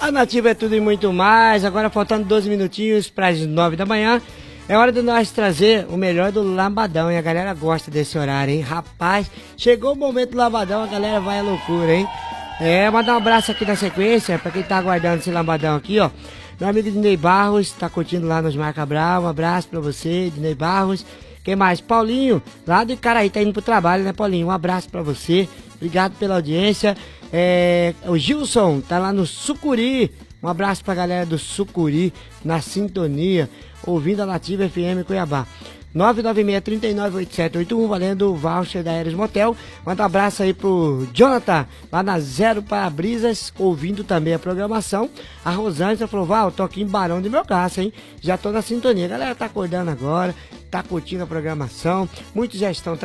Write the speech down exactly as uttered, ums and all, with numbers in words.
A Nativa é tudo e muito mais. Agora faltando doze minutinhos para as nove da manhã. É hora de nós trazer o melhor do Lambadão. E a galera gosta desse horário, hein? Rapaz, chegou o momento do Lambadão, a galera vai à loucura, hein? É, mandar um abraço aqui na sequência para quem tá aguardando esse Lambadão aqui, ó. Meu amigo Dinei Barros, tá curtindo lá nos Marca Brava. Um abraço para você, Dinei Barros. Quem mais? Paulinho, lá do Icaraí, tá indo pro trabalho, né, Paulinho? Um abraço para você. Obrigado pela audiência. É, o Gilson tá lá no Sucuri. Um abraço pra galera do Sucuri, na sintonia, ouvindo a Nativa F M Cuiabá. nove nove seis, três nove oito sete oito um, valendo o voucher da Aeres Motel. Manda um abraço aí pro Jonathan, lá na Zero Para-Brisas, ouvindo também a programação. A Rosângela falou, Val, tô aqui em Barão de Melgaço, hein? Já tô na sintonia. A galera tá acordando agora, tá curtindo a programação. Muitos já estão